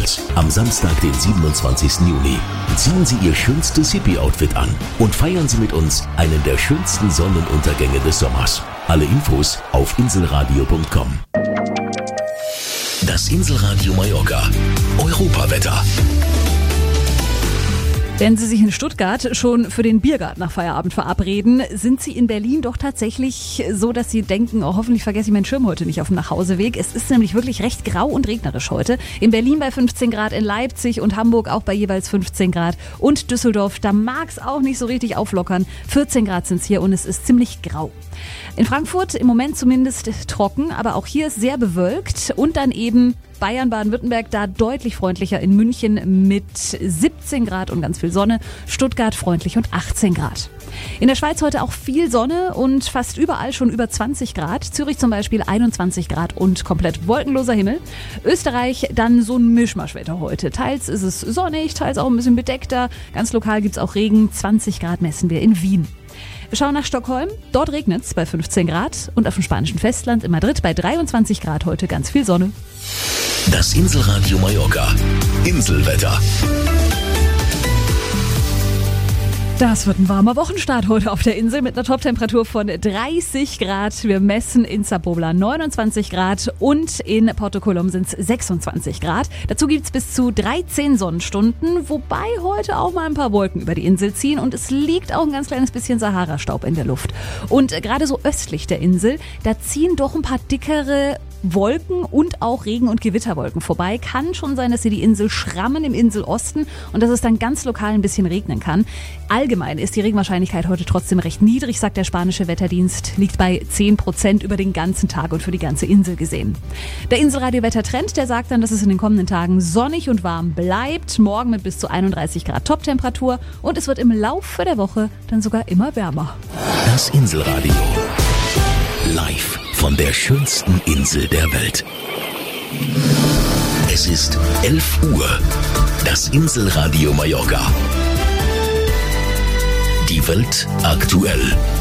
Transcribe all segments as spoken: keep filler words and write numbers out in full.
Festivals. Am Samstag, den siebenundzwanzigsten Juni. Ziehen Sie Ihr schönstes Hippie-Outfit an und feiern Sie mit uns einen der schönsten Sonnenuntergänge des Sommers. Alle Infos auf inselradio punkt com. Das Inselradio Mallorca. Europawetter. Wenn Sie sich in Stuttgart schon für den Biergarten nach Feierabend verabreden, sind Sie in Berlin doch tatsächlich so, dass Sie denken, oh, hoffentlich vergesse ich meinen Schirm heute nicht auf dem Nachhauseweg. Es ist nämlich wirklich recht grau und regnerisch heute. In Berlin bei fünfzehn Grad, in Leipzig und Hamburg auch bei jeweils fünfzehn Grad. Und Düsseldorf, da mag es auch nicht so richtig auflockern. vierzehn Grad sind es hier und es ist ziemlich grau. In Frankfurt im Moment zumindest trocken, aber auch hier ist sehr bewölkt. Und dann eben Bayern, Baden-Württemberg da deutlich freundlicher, in München mit siebzehn Grad und ganz viel Sonne, Stuttgart freundlich und achtzehn Grad. In der Schweiz heute auch viel Sonne und fast überall schon über zwanzig Grad. Zürich zum Beispiel einundzwanzig Grad und komplett wolkenloser Himmel. Österreich dann so ein Mischmaschwetter heute. Teils ist es sonnig, teils auch ein bisschen bedeckter. Ganz lokal gibt's auch Regen. zwanzig Grad messen wir in Wien. Wir schauen nach Stockholm. Dort regnet es bei fünfzehn Grad und auf dem spanischen Festland in Madrid bei dreiundzwanzig Grad heute ganz viel Sonne. Das Inselradio Mallorca. Inselwetter. Das wird ein warmer Wochenstart heute auf der Insel mit einer Toptemperatur von dreißig Grad. Wir messen in Sapobla neunundzwanzig Grad und in Porto Colom sind es sechsundzwanzig Grad. Dazu gibt es bis zu dreizehn Sonnenstunden, wobei heute auch mal ein paar Wolken über die Insel ziehen und es liegt auch ein ganz kleines bisschen Sahara-Staub in der Luft. Und gerade so östlich der Insel, da ziehen doch ein paar dickere Wolken und auch Regen- und Gewitterwolken vorbei. Kann schon sein, dass sie die Insel schrammen im Inselosten und dass es dann ganz lokal ein bisschen regnen kann. Allgemein ist die Regenwahrscheinlichkeit heute trotzdem recht niedrig, sagt der spanische Wetterdienst, liegt bei zehn Prozent über den ganzen Tag und für die ganze Insel gesehen. Der Inselradio-Wettertrend, der sagt dann, dass es in den kommenden Tagen sonnig und warm bleibt, morgen mit bis zu einunddreißig Grad Toptemperatur und es wird im Laufe der Woche dann sogar immer wärmer. Das Inselradio. Live von der schönsten Insel der Welt. Es ist elf Uhr. Das Inselradio Mallorca. Die Welt aktuell.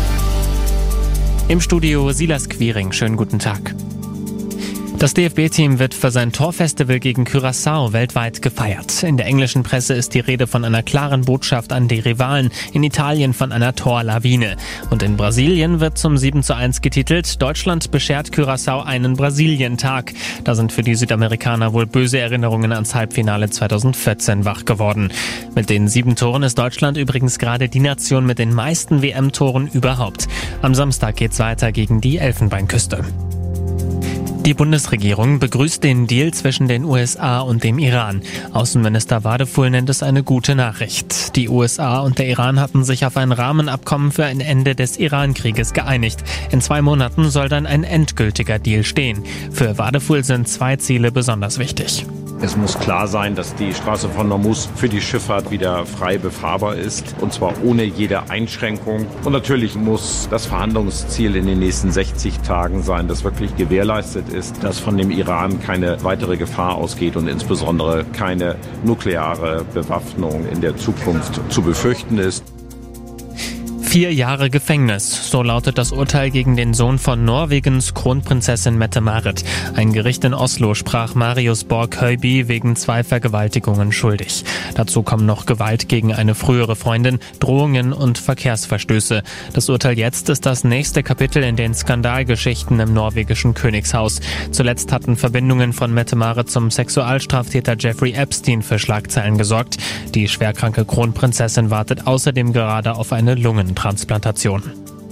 Im Studio Silas Quiring. Schönen guten Tag. Das D F B-Team wird für sein Torfestival gegen Curaçao weltweit gefeiert. In der englischen Presse ist die Rede von einer klaren Botschaft an die Rivalen, in Italien von einer Torlawine. Und in Brasilien wird zum sieben zu eins getitelt, Deutschland beschert Curaçao einen Brasilientag. Da sind für die Südamerikaner wohl böse Erinnerungen ans Halbfinale zweitausendvierzehn wach geworden. Mit den sieben Toren ist Deutschland übrigens gerade die Nation mit den meisten W M-Toren überhaupt. Am Samstag geht's weiter gegen die Elfenbeinküste. Die Bundesregierung begrüßt den Deal zwischen den U S A und dem Iran. Außenminister Wadefuhl nennt es eine gute Nachricht. Die U S A und der Iran hatten sich auf ein Rahmenabkommen für ein Ende des Iran-Krieges geeinigt. In zwei Monaten soll dann ein endgültiger Deal stehen. Für Wadefuhl sind zwei Ziele besonders wichtig. Es muss klar sein, dass die Straße von Hormuz für die Schifffahrt wieder frei befahrbar ist, und zwar ohne jede Einschränkung. Und natürlich muss das Verhandlungsziel in den nächsten sechzig Tagen sein, das wirklich gewährleistet ist, dass von dem Iran keine weitere Gefahr ausgeht und insbesondere keine nukleare Bewaffnung in der Zukunft zu befürchten ist. Vier Jahre Gefängnis, so lautet das Urteil gegen den Sohn von Norwegens Kronprinzessin Mette-Marit. Ein Gericht in Oslo sprach Marius Borg-Høiby wegen zwei Vergewaltigungen schuldig. Dazu kommen noch Gewalt gegen eine frühere Freundin, Drohungen und Verkehrsverstöße. Das Urteil jetzt ist das nächste Kapitel in den Skandalgeschichten im norwegischen Königshaus. Zuletzt hatten Verbindungen von Mette-Marit zum Sexualstraftäter Jeffrey Epstein für Schlagzeilen gesorgt. Die schwerkranke Kronprinzessin wartet außerdem gerade auf eine Lungentransplantation. Transplantation.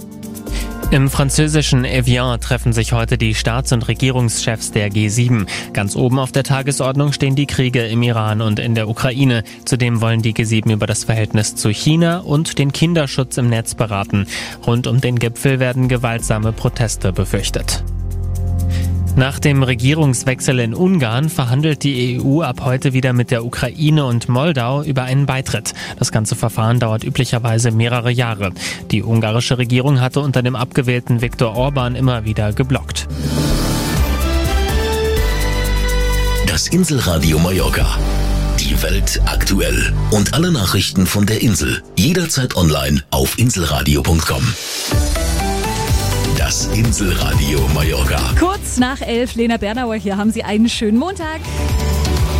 Im französischen Evian treffen sich heute die Staats- und Regierungschefs der G sieben. Ganz oben auf der Tagesordnung stehen die Kriege im Iran und in der Ukraine. Zudem wollen die G sieben über das Verhältnis zu China und den Kinderschutz im Netz beraten. Rund um den Gipfel werden gewaltsame Proteste befürchtet. Nach dem Regierungswechsel in Ungarn verhandelt die E U ab heute wieder mit der Ukraine und Moldau über einen Beitritt. Das ganze Verfahren dauert üblicherweise mehrere Jahre. Die ungarische Regierung hatte unter dem abgewählten Viktor Orban immer wieder geblockt. Das Inselradio Mallorca. Die Welt aktuell. Und alle Nachrichten von der Insel. Jederzeit online auf inselradio punkt com. Das Inselradio Mallorca. Kurz nach elf, Lena Bernauer hier. Haben Sie einen schönen Montag.